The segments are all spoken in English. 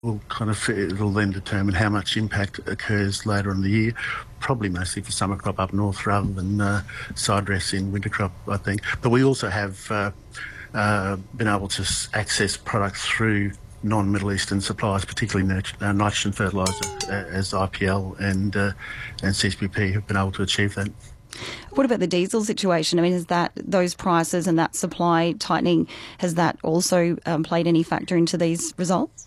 will it'll then determine how much impact occurs later in the year, probably mostly for summer crop up north rather than side dress in winter crop, I think. But we also have been able to access products through non-Middle Eastern suppliers, particularly nitrogen fertiliser, as IPL and CSBP have been able to achieve that. What about the diesel situation? I mean, has those prices and that supply tightening, has that also played any factor into these results?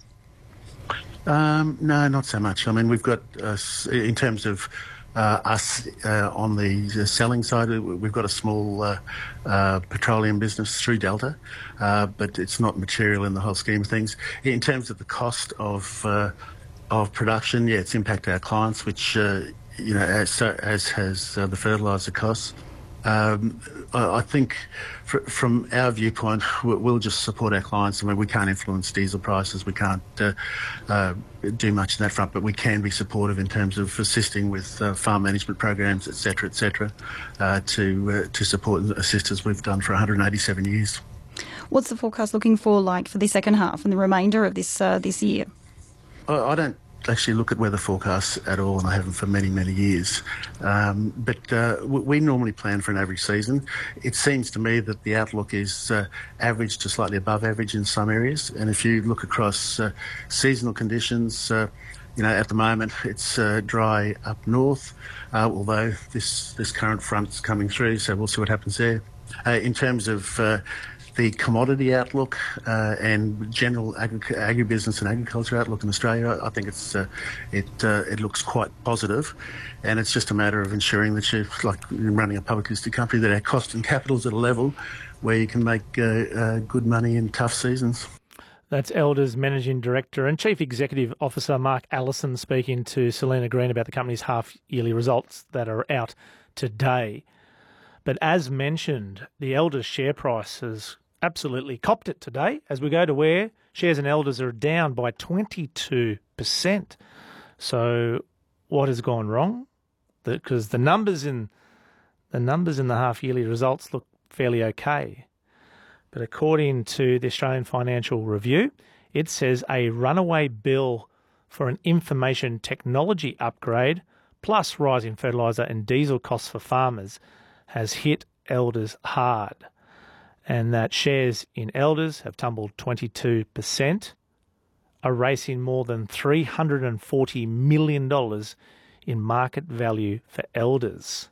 No, not so much. I mean, we've got, in terms of us on the selling side, we've got a small petroleum business through Delta, but it's not material in the whole scheme of things. In terms of the cost of production, yeah, it's impacted our clients, which as has the fertiliser costs. I think from our viewpoint, we'll just support our clients. I mean, we can't influence diesel prices. We can't do much on that front, but we can be supportive in terms of assisting with farm management programs, et cetera, to support and assist as we've done for 187 years. What's the forecast looking for the second half and the remainder of this year? I don't actually look at weather forecasts at all, and I haven't for many, many years. But we normally plan for an average season. It seems to me that the outlook is average to slightly above average in some areas. And if you look across seasonal conditions, at the moment it's dry up north, although this current front's coming through, so we'll see what happens there. In terms of the commodity outlook and general agribusiness and agriculture outlook in Australia, I think it looks quite positive, and it's just a matter of ensuring that you're, like running a public listed company, that our cost and capital's at a level where you can make good money in tough seasons. That's Elders Managing Director and Chief Executive Officer Mark Allison speaking to Selena Green about the company's half-yearly results that are out today. But as mentioned, the Elders share price has absolutely copped it today as we go to where shares in Elders are down by 22%. So what has gone wrong? Because the numbers in the half-yearly results look fairly okay. But according to the Australian Financial Review, it says a runaway bill for an information technology upgrade plus rising fertiliser and diesel costs for farmers has hit Elders hard, and that shares in Elders have tumbled 22%, erasing more than $340 million in market value for Elders.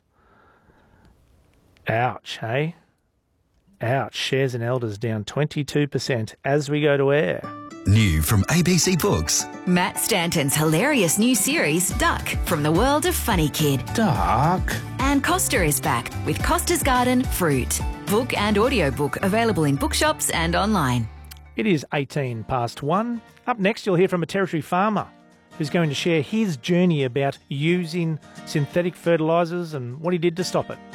Ouch, hey? Ouch. Shares in Elders down 22% as we go to air. New from ABC Books. Matt Stanton's hilarious new series, Duck, from the world of Funny Kid. Duck. And Costa is back with Costa's Garden Fruit. Book and audiobook available in bookshops and online. It is 1:18. Up next, you'll hear from a Territory farmer who's going to share his journey about using synthetic fertilisers and what he did to stop it.